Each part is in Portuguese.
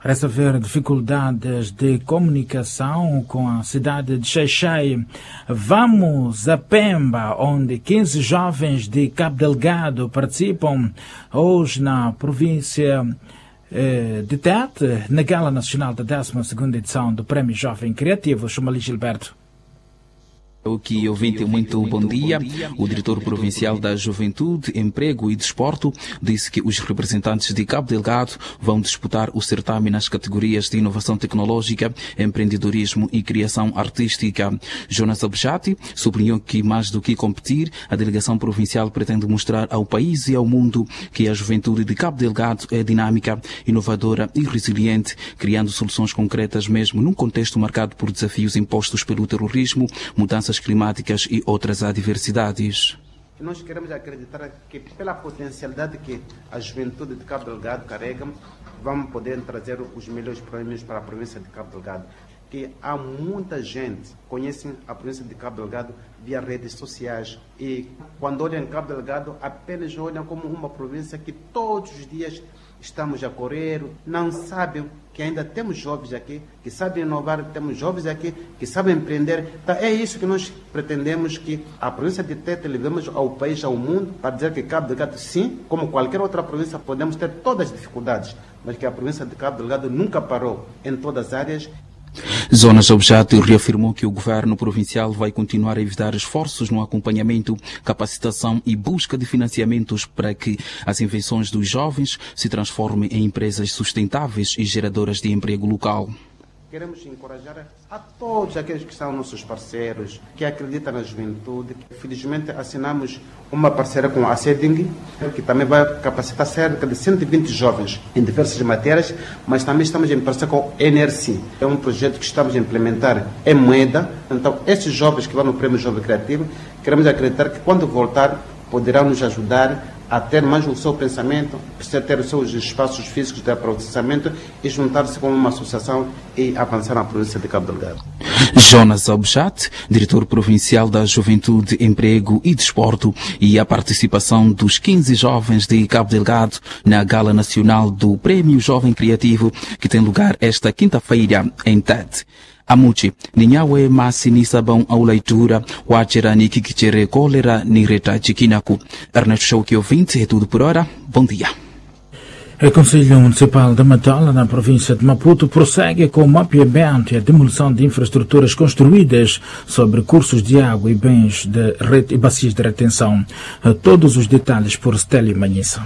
Parece haver dificuldades de comunicação com a cidade de Xai-Xai. Vamos a Pemba, onde 15 jovens de Cabo Delgado participam hoje na província de Tete, na Gala Nacional da 12ª edição do Prémio Jovem Criativo. Chamo-lhe Gilberto. Que ouvinte, muito bom dia. O diretor provincial da Juventude, Emprego e Desporto disse que os representantes de Cabo Delgado vão disputar o certame nas categorias de inovação tecnológica, empreendedorismo e criação artística. Jonas Abjati sublinhou que, mais do que competir, a delegação provincial pretende mostrar ao país e ao mundo que a juventude de Cabo Delgado é dinâmica, inovadora e resiliente, criando soluções concretas mesmo num contexto marcado por desafios impostos pelo terrorismo, mudanças climáticas e outras adversidades. Nós queremos acreditar que, pela potencialidade que a juventude de Cabo Delgado carrega, vamos poder trazer os melhores prêmios para a província de Cabo Delgado. Que há muita gente que conhece a província de Cabo Delgado via redes sociais e, quando olham Cabo Delgado, apenas olham como uma província que todos os dias estamos a correr, não sabem que ainda temos jovens aqui, que sabem inovar, temos jovens aqui, que sabem empreender. Então, é isso que nós pretendemos, que a província de Tete levemos ao país, ao mundo, para dizer que Cabo Delgado, sim, como qualquer outra província, podemos ter todas as dificuldades, mas que a província de Cabo Delgado nunca parou em todas as áreas. Jonas Abjati reafirmou que o governo provincial vai continuar a evitar esforços no acompanhamento, capacitação e busca de financiamentos para que as invenções dos jovens se transformem em empresas sustentáveis e geradoras de emprego local. Queremos encorajar a todos aqueles que são nossos parceiros, que acreditam na juventude. Felizmente assinamos uma parceria com a CEDING, que também vai capacitar cerca de 120 jovens em diversas matérias, mas também estamos em parceria com a NRC. É um projeto que estamos a implementar em Moeda. Então, esses jovens que vão no Prémio Jovem Criativo, queremos acreditar que quando voltar, poderão nos ajudar a ter mais o seu pensamento, precisa ter os seus espaços físicos de processamento e juntar-se com uma associação e avançar na província de Cabo Delgado. Jonas Abjati, diretor provincial da Juventude, Emprego e Desporto, e a participação dos 15 jovens de Cabo Delgado na Gala Nacional do Prémio Jovem Criativo, que tem lugar esta quinta-feira em Tete. Amuchi, ninyawe masi ni sabão ao leitura, wachera ni kikichere cólera ni reta chikinaku. Ernesto Shauki ouvinte, é tudo por hora. Bom dia. O Conselho Municipal de Matola, na província de Maputo, prossegue com o mapeamento e a demolição de infraestruturas construídas sobre cursos de água e bens de e bacias de retenção. Todos os detalhes por Steli Manhissa.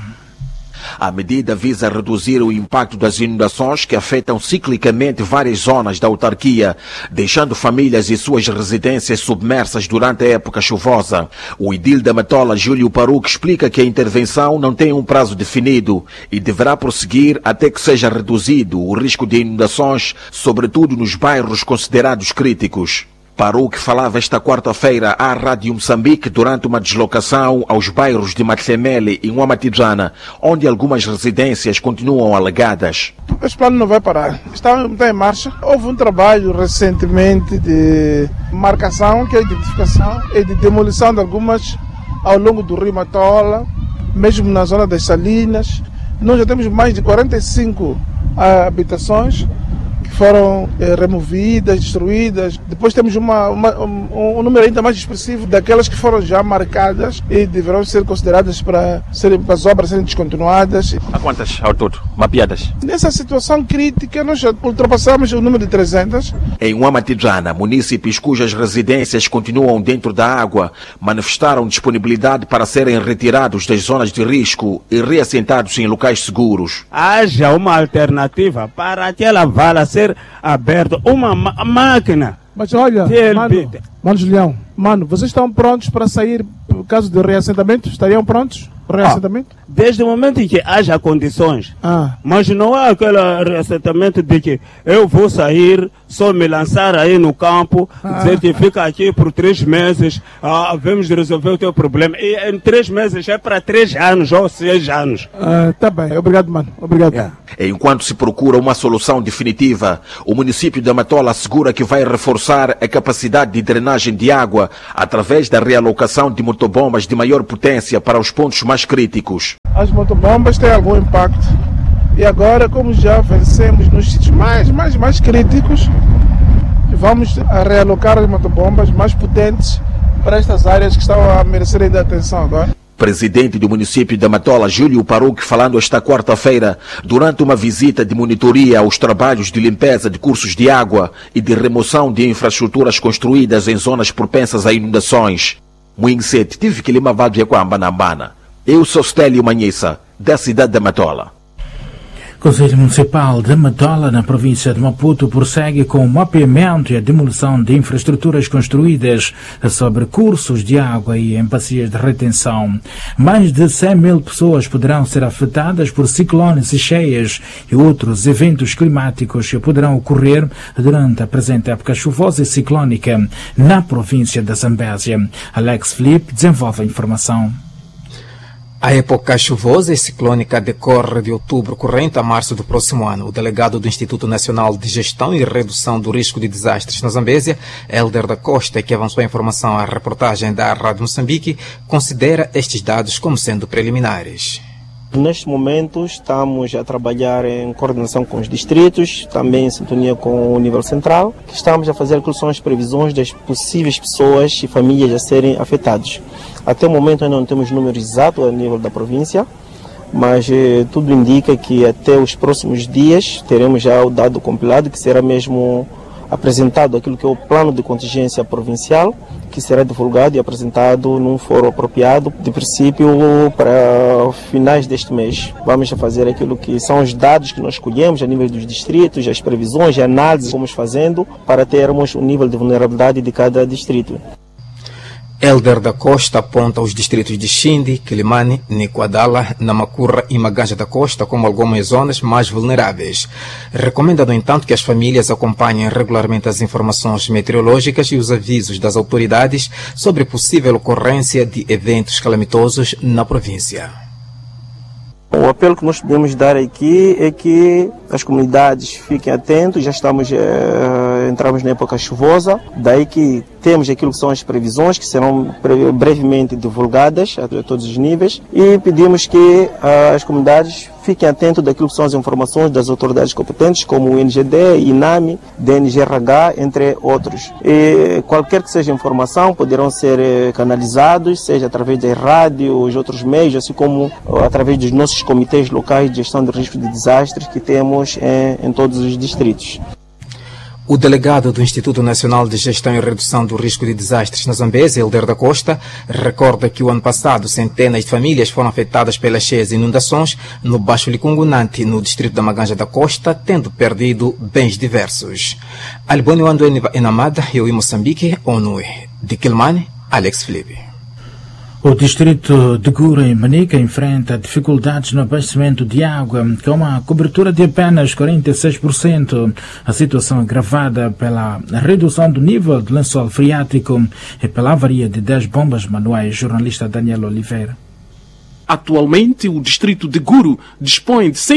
A medida visa reduzir o impacto das inundações que afetam ciclicamente várias zonas da autarquia, deixando famílias e suas residências submersas durante a época chuvosa. O edil da Matola, Júlio Paruque, explica que a intervenção não tem um prazo definido e deverá prosseguir até que seja reduzido o risco de inundações, sobretudo nos bairros considerados críticos. Paruque falava esta quarta-feira à Rádio Moçambique durante uma deslocação aos bairros de Matlemele e Nhamatijana, onde algumas residências continuam alagadas. Esse plano não vai parar, está em marcha. Houve um trabalho recentemente de marcação, que é a identificação e de demolição de algumas ao longo do rio Matola, mesmo na zona das Salinas. Nós já temos mais de 45 habitações que foram removidas, destruídas. Depois temos um número ainda mais expressivo daquelas que foram já marcadas e deverão ser consideradas para as obras serem descontinuadas. Há quantas ao todo mapeadas? Nessa situação crítica, nós já ultrapassamos o número de 300. Em Nhamatijana, munícipes cujas residências continuam dentro da água manifestaram disponibilidade para serem retirados das zonas de risco e reassentados em locais seguros. Haja uma alternativa para aquela vala ser aberta, uma máquina. Mas olha, mano Julião, vocês estão prontos para sair por caso de reassentamento? Estariam prontos para reassentamento? Desde o momento em que haja condições. Mas não há aquele reassentamento de que eu vou sair, só me lançar aí no campo, dizer que fica aqui por 3 meses, vamos resolver o teu problema. E em 3 meses é para 3 anos ou 6 anos. Tá bem, obrigado, mano. Obrigado. Enquanto se procura uma solução definitiva, o município de Matola assegura que vai reforçar a capacidade de drenagem de água através da realocação de motobombas de maior potência para os pontos mais críticos. As motobombas têm algum impacto E agora, como já vencemos nos sítios mais críticos, vamos realocar as motobombas mais potentes para estas áreas que estão a merecer ainda atenção agora. Presidente do município de Matola, Júlio Paruque, falando esta quarta-feira, durante uma visita de monitoria aos trabalhos de limpeza de cursos de água e de remoção de infraestruturas construídas em zonas propensas a inundações. Muinsete tive que lima vado com a Ambanambana. Eu sou Stélio Manhissa, da cidade de Matola. O Conselho Municipal de Matola, na província de Maputo, prossegue com o mapeamento e a demolição de infraestruturas construídas sobre cursos de água e em bacias de retenção. Mais de 100 mil pessoas poderão ser afetadas por ciclones e cheias e outros eventos climáticos que poderão ocorrer durante a presente época chuvosa e ciclónica na província da Zambésia. Alex Felipe desenvolve a informação. A época chuvosa e ciclônica decorre de outubro corrente a março do próximo ano. O delegado do Instituto Nacional de Gestão e Redução do Risco de Desastres na Zambésia, Helder da Costa, que avançou a informação à reportagem da Rádio Moçambique, considera estes dados como sendo preliminares. Neste momento estamos a trabalhar em coordenação com os distritos, também em sintonia com o nível central, que estamos a fazer aquilo que são as previsões das possíveis pessoas e famílias a serem afetadas. Até o momento ainda não temos números exatos a nível da província, mas tudo indica que até os próximos dias teremos já o dado compilado, que será mesmo apresentado aquilo que é o plano de contingência provincial, que será divulgado e apresentado num fórum apropriado, de princípio para finais deste mês. Vamos a fazer aquilo que são os dados que nós escolhemos a nível dos distritos, as previsões e análises que vamos fazendo para termos o nível de vulnerabilidade de cada distrito. Helder da Costa aponta os distritos de Xindi, Quilimane, Niquadala, Namacurra e Maganja da Costa como algumas zonas mais vulneráveis. Recomenda, no entanto, que as famílias acompanhem regularmente as informações meteorológicas e os avisos das autoridades sobre possível ocorrência de eventos calamitosos na província. O apelo que nós podemos dar aqui é que as comunidades fiquem atentos, já entramos na época chuvosa, daí que temos aquilo que são as previsões que serão brevemente divulgadas a todos os níveis e pedimos que as comunidades fiquem atentos daquilo que são as informações das autoridades competentes, como o NGD, INAMI, DNGRH, entre outros. E qualquer que seja a informação, poderão ser canalizados, seja através das rádios, outros meios, assim como através dos nossos comitês locais de gestão de risco de desastres que temos em todos os distritos. O delegado do Instituto Nacional de Gestão e Redução do Risco de Desastres na Zambésia, Helder da Costa, recorda que o ano passado centenas de famílias foram afetadas pelas cheias e inundações no Baixo Licungunante, no distrito da Maganja da Costa, tendo perdido bens diversos. Albônio ando em Namada, eu em Moçambique, ONU. De Quilmane, Alex Felipe. O distrito de Guru, em Manica, enfrenta dificuldades no abastecimento de água, com uma cobertura de apenas 46%. A situação é agravada pela redução do nível do lençol freático e pela avaria de 10 bombas manuais. Jornalista Daniel Oliveira. Atualmente, o distrito de Guru dispõe de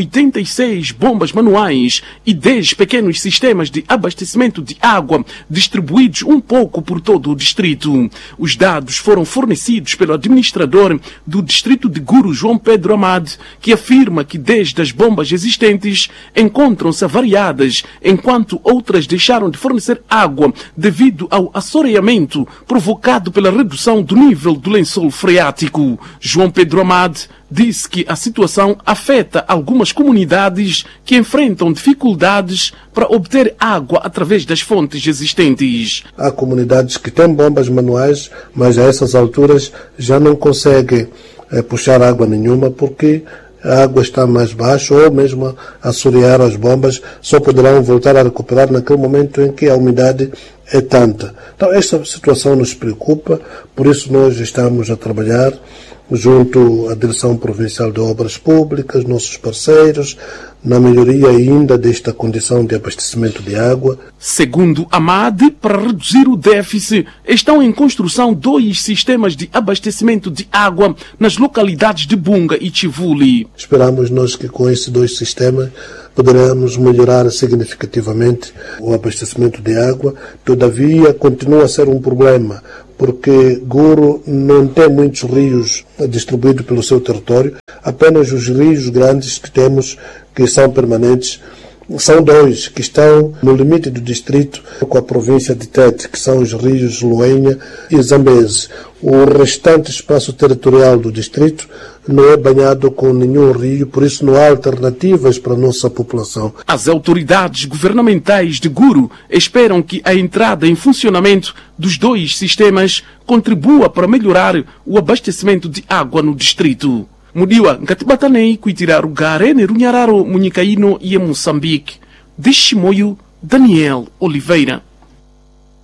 186 bombas manuais e 10 pequenos sistemas de abastecimento de água distribuídos um pouco por todo o distrito. Os dados foram fornecidos pelo administrador do distrito de Guru, João Pedro Amad, que afirma que 10 das bombas existentes encontram-se avariadas, enquanto outras deixaram de fornecer água devido ao assoreamento provocado pela redução do nível do lençol freático. João Pedro Amad disse que a situação afeta algumas comunidades que enfrentam dificuldades para obter água através das fontes existentes. Há comunidades que têm bombas manuais, mas a essas alturas já não conseguem puxar água nenhuma porque a água está mais baixa ou mesmo a assorear as bombas, só poderão voltar a recuperar naquele momento em que a umidade é tanta. Então esta situação nos preocupa, por isso nós estamos a trabalhar junto à Direção Provincial de Obras Públicas, nossos parceiros, na melhoria ainda desta condição de abastecimento de água. Segundo Amad, para reduzir o déficit, estão em construção 2 sistemas de abastecimento de água nas localidades de Bunga e Chivuli. Esperamos nós que com esses 2 sistemas poderemos melhorar significativamente o abastecimento de água. Todavia, continua a ser um problema, porque Guru não tem muitos rios distribuídos pelo seu território. apenas os rios grandes que temos, que são permanentes. São 2 que estão no limite do distrito com a província de Tete, que são os rios Luenha e Zambeze. O restante espaço territorial do distrito não é banhado com nenhum rio, por isso não há alternativas para a nossa população. As autoridades governamentais de Guru esperam que a entrada em funcionamento dos 2 sistemas contribua para melhorar o abastecimento de água no distrito. Mudiwa ngatibatanei kuitira rugare ne runyararo munhikaino e Moçambique. De Chimoio, Daniel Oliveira.